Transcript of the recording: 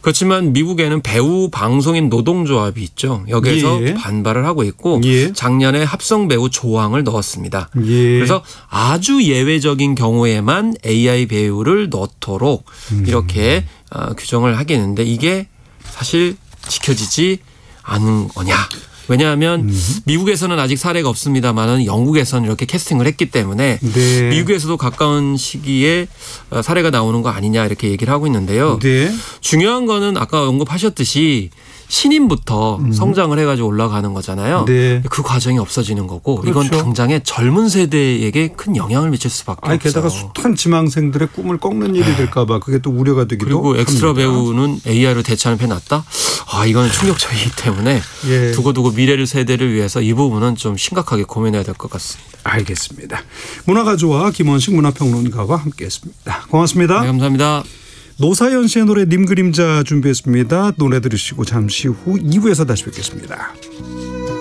그렇지만 미국에는 배우 방송인 노동조합이 있죠. 여기에서 예. 반발을 하고 있고 예. 작년에 합성 배우 조항을 넣었습니다. 예. 그래서 아주 예외적인 경우에만 AI 배우를 넣도록 이렇게 규정을 하게 했는데 이게 사실 지켜지지 않은 거냐. 왜냐하면 미국에서는 아직 사례가 없습니다만 영국에서는 이렇게 캐스팅을 했기 때문에 네. 미국에서도 가까운 시기에 사례가 나오는 거 아니냐 이렇게 얘기를 하고 있는데요. 네. 중요한 거는 아까 언급하셨듯이 신인부터 성장을 해가지고 올라가는 거잖아요. 네. 그 과정이 없어지는 거고 그렇죠. 이건 당장에 젊은 세대에게 큰 영향을 미칠 수밖에 아니 없어요. 게다가 숫한 지망생들의 꿈을 꺾는 일이 될까 봐 그게 또 우려가 되기도 그리고 엑스트라 합니다. 배우는 AI로 대체하는 편이 낫다? 이거는 충격적이기 때문에 예. 두고두고 미래를 세대를 위해서 이 부분은 좀 심각하게 고민해야 될 것 같습니다. 알겠습니다. 문화가조와 김원식 문화평론가와 함께했습니다. 고맙습니다. 네, 감사합니다. 노사연 씨의 노래 님 그림자 준비했습니다. 노래 들으시고 잠시 후 2부에서 다시 뵙겠습니다.